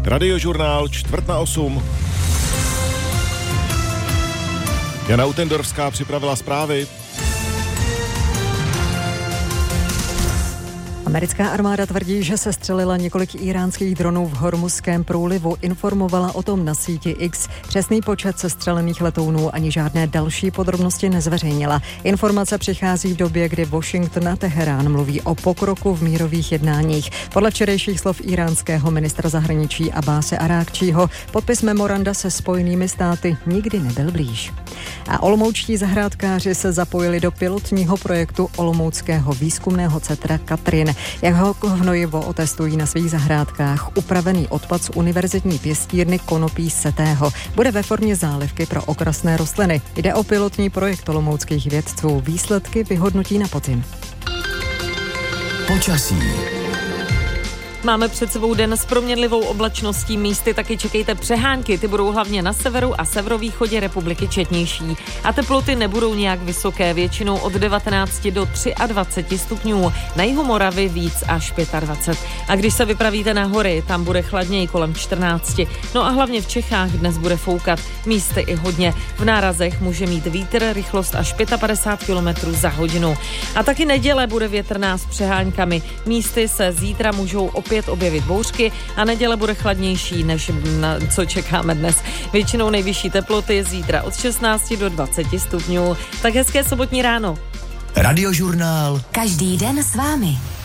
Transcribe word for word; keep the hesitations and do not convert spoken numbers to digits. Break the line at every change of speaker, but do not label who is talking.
Radiožurnál čtvrt na osm. Jana Utendorská připravila zprávy.
Americká armáda tvrdí, že se střelila několik íránských dronů v Hormuzském průlivu. Informovala o tom na síti X. Přesný počet sestřelených letounů ani žádné další podrobnosti nezveřejnila. Informace přichází v době, kdy Washington a Teherán mluví o pokroku v mírových jednáních. Podle včerejších slov íránského ministra zahraničí Abáse Arákčího podpis memoranda se Spojenými státy nikdy nebyl blíž. A olomoučtí zahrádkáři se zapojili do pilotního projektu Olomouckého výzkumného centra Katrin. Jak hnojivo otestují na svých zahrádkách upravený odpad z univerzitní pěstírny konopí setého. Bude ve formě zálivky pro okrasné rostliny. Jde o pilotní projekt olomouckých vědců. Výsledky vyhodnotí na podzim.
Počasí.
Máme před sebou den s proměnlivou oblačností, místy taky čekejte přehánky, ty budou hlavně na severu a severovýchodě republiky četnější. A teploty nebudou nějak vysoké, většinou od devatenácti do dvaceti tři stupňů, na jihu Moravy víc až dvacet pět. A když se vypravíte na hory, tam bude chladněji kolem čtrnácti. No a hlavně v Čechách dnes bude foukat, místy i hodně. V nárazech může mít vítr rychlost až padesát pět kilometrů za hodinu. A taky neděle bude větrná s přeháňkami, místy se zítra můžou opět objevit bouřky a neděle bude chladnější, než na co čekáme dnes. Většinou nejvyšší teploty zítra od šestnácti do dvaceti stupňů. Tak hezké sobotní ráno.
Radiožurnál.
Každý den s vámi.